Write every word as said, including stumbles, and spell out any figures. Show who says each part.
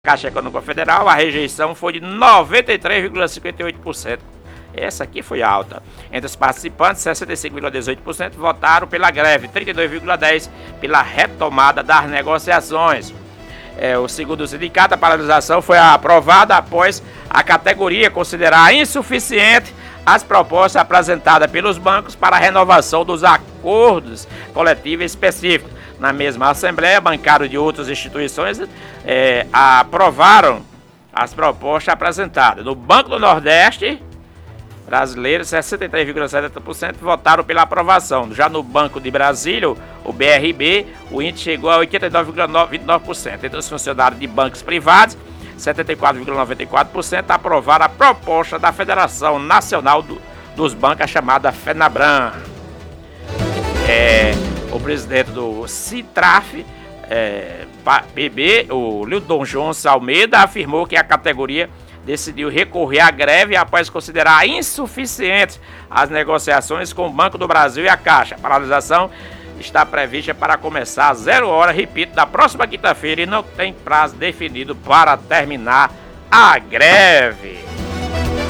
Speaker 1: Caixa Econômica Federal, a rejeição foi de noventa e três vírgula cinquenta e oito por cento. Essa aqui foi alta. Entre os participantes, sessenta e cinco vírgula dezoito por cento votaram pela greve, trinta e dois vírgula dez por cento pela retomada das negociações. É, o segundo sindicato, a paralisação foi aprovada após a categoria considerar insuficiente as propostas apresentadas pelos bancos para a renovação dos acordos coletivos específicos. Na mesma Assembleia, bancários de outras instituições é, aprovaram as propostas apresentadas. No Banco do Nordeste brasileiro, sessenta e três vírgula setenta por cento votaram pela aprovação. Já no Banco de Brasília, o B R B, o índice chegou a oitenta e nove vírgula vinte e nove por cento. Entre os funcionários de bancos privados, setenta e quatro vírgula noventa e quatro por cento aprovaram a proposta da Federação Nacional do, dos Bancos, a chamada FENABRAN. É, o presidente do CITRAF, é, P B, o Lildon Jones Almeida, afirmou que a categoria decidiu recorrer à greve após considerar insuficientes as negociações com o Banco do Brasil e a Caixa. A paralisação está prevista para começar às zero hora, repito, da próxima quinta-feira, e não tem prazo definido para terminar a greve.